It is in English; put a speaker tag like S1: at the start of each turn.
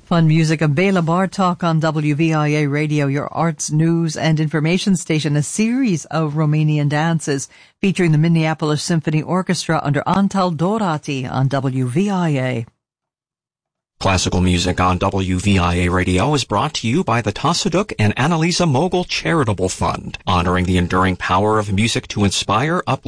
S1: Fun music and Bela Bartok on WVIA Radio, your arts, news and information station. A series of Romanian dances featuring the Minneapolis Symphony Orchestra under Antal Dorati on WVIA.
S2: Classical music on WVIA Radio is brought to you by the Tasaduk and Annalisa Mogul Charitable Fund, honoring the enduring power of music to inspire, uplift,